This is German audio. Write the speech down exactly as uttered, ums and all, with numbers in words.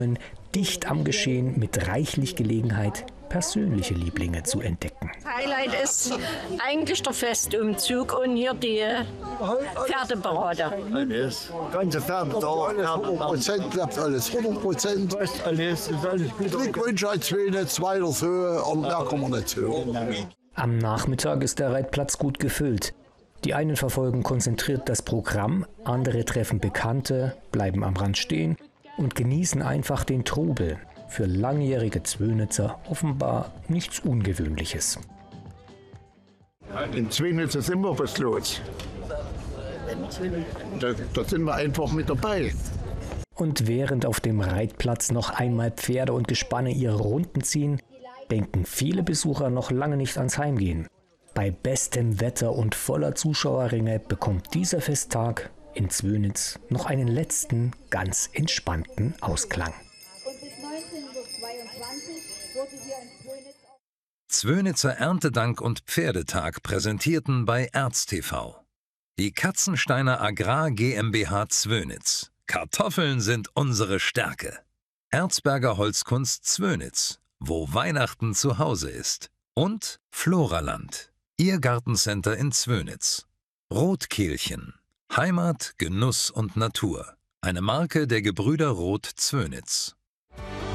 Dicht am Geschehen mit reichlich Gelegenheit, persönliche Lieblinge zu entdecken. Highlight ist eigentlich der Festumzug und hier die Pferdeparade. Alles. Ganze Pferde da. hundert Prozent klappt alles. hundert Prozent. Alles ist alles gut. Glückwunsch an Zwönitz, weiter so, und mehr kann man nicht so. Am Nachmittag ist der Reitplatz gut gefüllt. Die einen verfolgen konzentriert das Programm, andere treffen Bekannte, bleiben am Rand stehen und genießen einfach den Trubel. Für langjährige Zwönitzer offenbar nichts Ungewöhnliches. In Zwönitz ist immer was los. Da, da sind wir einfach mit dabei. Und während auf dem Reitplatz noch einmal Pferde und Gespanne ihre Runden ziehen, denken viele Besucher noch lange nicht ans Heimgehen. Bei bestem Wetter und voller Zuschauerringe bekommt dieser Festtag in Zwönitz noch einen letzten, ganz entspannten Ausklang. Zwönitzer Erntedank und Pferdetag präsentierten bei Erz T V. Die Katzensteiner Agrar GmbH Zwönitz. Kartoffeln sind unsere Stärke. Erzberger Holzkunst Zwönitz, wo Weihnachten zu Hause ist. Und Floraland, Ihr Gartencenter in Zwönitz. Rotkehlchen, Heimat, Genuss und Natur. Eine Marke der Gebrüder Roth Zwönitz.